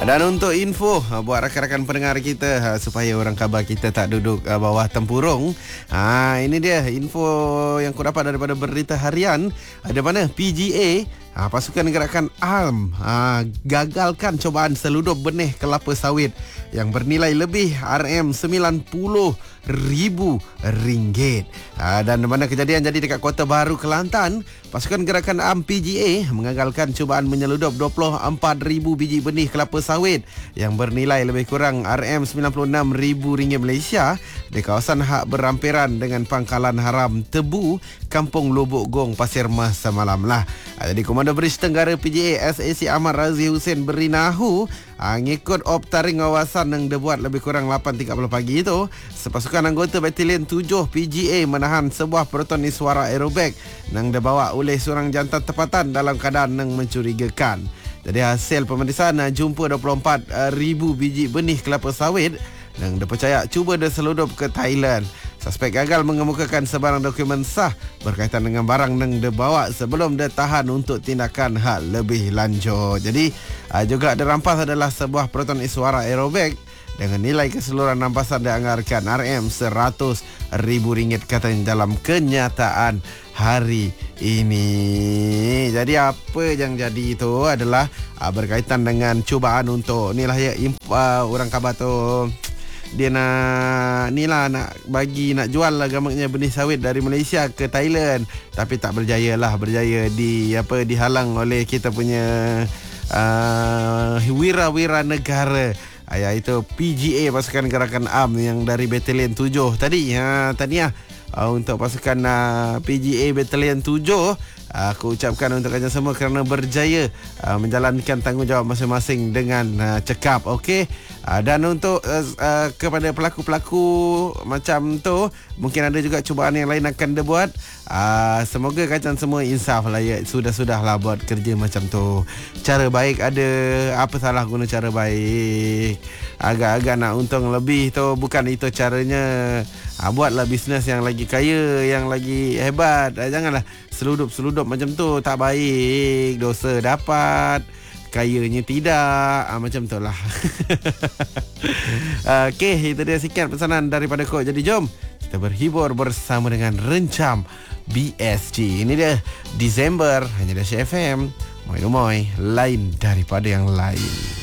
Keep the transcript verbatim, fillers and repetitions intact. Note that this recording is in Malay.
Dan untuk info buat rakan-rakan pendengar kita supaya orang khabar kita tak duduk bawah tempurung, ha, ini dia info yang ku dapat daripada berita harian. Ada mana P G A, ha, pasukan gerakan A R M ha, gagalkan cubaan seludup benih kelapa sawit yang bernilai lebih R M sembilan puluh ribu ringgit. Ha, dan mana kejadian jadi dekat Kota Baru, Kelantan. Pasukan gerakan A R M P G A mengagalkan cubaan menyeludup dua puluh empat ribu biji benih kelapa sawit yang bernilai lebih kurang R M sembilan puluh enam ribu ringgit Malaysia di kawasan hak berampiran dengan Pangkalan Haram Tebu, Kampung Lubuk Gong, Pasir Mas semalam lah. Ha, jadi Komando Bris Tenggara P G A S A C Ahmad Razi Hussein berinahu ha, ngikut optaring awasan yang dibuat lebih kurang lapan tiga puluh pagi itu, sepasukan anggota Batalion tujuh P G A menahan sebuah perotoni suara aerobag yang dibawa oleh seorang jantan tempatan dalam keadaan yang mencurigakan. Jadi hasil pemeriksaan jumpa dua puluh empat ribu biji benih kelapa sawit yang dipercaya cuba diseludup ke Thailand. Suspek gagal mengemukakan sebarang dokumen sah berkaitan dengan barang yang dibawa sebelum ditahan untuk tindakan hak lebih lanjut. Jadi juga dirampas adalah sebuah perotoni suara aerobag dengan nilai keseluruhan rampasan dianggarkan R M seratus ribu ringgit katanya dalam kenyataan hari ini. Jadi apa yang jadi itu adalah uh, berkaitan dengan cubaan untuk ni lah ya, uh, orang khabar tu dia nak ni lah nak bagi nak jual lah gamaknya benih sawit dari Malaysia ke Thailand, tapi tak berjaya lah, berjaya di apa dihalang oleh kita punya uh, wira-wira negara, iaitu P G A, pasukan gerakan A R M yang dari Batalion tujuh tadi. Ha, tahniah uh, untuk pasukan uh, P G A Batalion tujuh. Uh, aku ucapkan untuk kalian semua kerana berjaya uh, menjalankan tanggungjawab masing-masing dengan uh, cekap. Okey. Uh, dan untuk uh, uh, kepada pelaku-pelaku macam tu, mungkin ada juga cubaan yang lain akan dibuat. Uh, semoga kalian semua insaf lah ya. Sudah-sudahlah buat kerja macam tu. Cara baik ada, apa salah guna cara baik. Agak-agak nak untung lebih tu, bukan itu caranya. Uh, buatlah bisnes yang lagi kaya, yang lagi hebat. Uh, janganlah seluduk-seluduk macam tu, tak baik. Dosa dapat, kayanya tidak, ah, macam tu lah. Okey, itu dia sikit pesanan daripada Kok. Jadi jom kita berhibur bersama dengan Rencam B S G. Ini dia Disember, hanya di F M. Moi-moi, lain daripada yang lain.